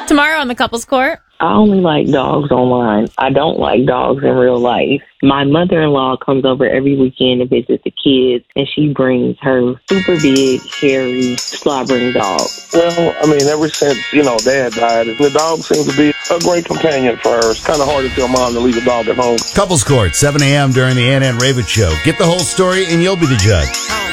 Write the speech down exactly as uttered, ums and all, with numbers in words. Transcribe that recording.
Tomorrow on the Couples Court. I only like dogs online. I don't like dogs in real life. My mother-in-law comes over every weekend to visit the kids, and she brings her super big, hairy, slobbering dog. Well, I mean, ever since, you know, Dad died, the dog seems to be a great companion for her. It's kind of hard to tell Mom to leave a dog at home. Couples Court, seven a.m. during the Ann and Raven Show. Get the whole story, and you'll be the judge.